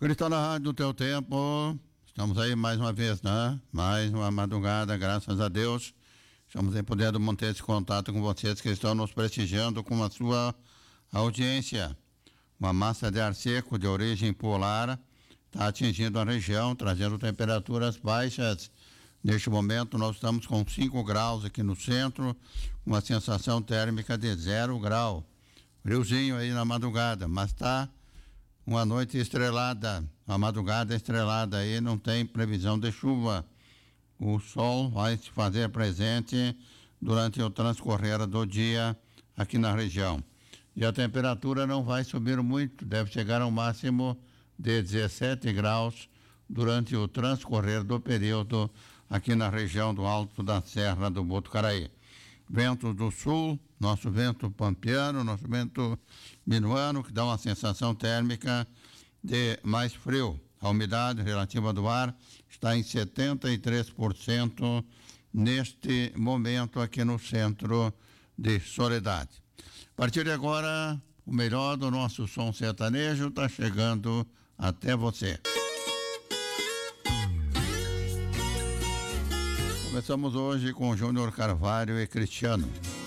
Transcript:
Cristão na Rádio do Teu Tempo, estamos aí mais uma vez, né? Mais uma madrugada, graças a Deus. Estamos em podendo manter esse contato com vocês que estão nos prestigiando com a sua audiência. Uma massa de ar seco de origem polar está atingindo a região, trazendo temperaturas baixas. Neste momento nós estamos com 5 graus aqui no centro, com uma sensação térmica de 0 grau. Friozinho aí na madrugada, mas está uma noite estrelada, uma madrugada estrelada aí, não tem previsão de chuva. O sol vai se fazer presente durante o transcorrer do dia aqui na região. E a temperatura não vai subir muito, deve chegar ao máximo de 17 graus durante o transcorrer do período aqui na região do Alto da Serra do Botucaraí. Vento do sul, nosso vento pampiano, nosso vento minuano, que dá uma sensação térmica de mais frio. A umidade relativa do ar está em 73% neste momento aqui no centro de Soledade. A partir de agora, o melhor do nosso som sertanejo está chegando até você. Começamos hoje com Júnior Carvalho e Cristiano.